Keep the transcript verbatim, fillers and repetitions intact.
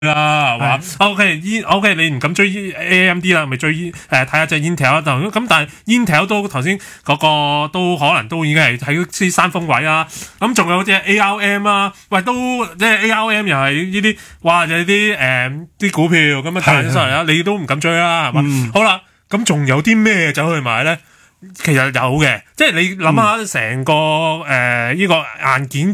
啦，係嘛？O K， O K， 你唔敢追 A M D 啦，咪追誒睇下隻 Intel 啦。咁但係 Intel 都頭先嗰個都可能都已經係喺啲山峰位啊。咁仲有隻 A R M 啊，喂都即係 A R M 又係呢啲，哇有啲誒啲股票咁樣彈咗上嚟啦，你都唔敢追啦，係嘛？嗯、好啦，咁仲有啲咩走去買咧？其實有嘅，即係你諗下成個誒呢、呃這個硬件。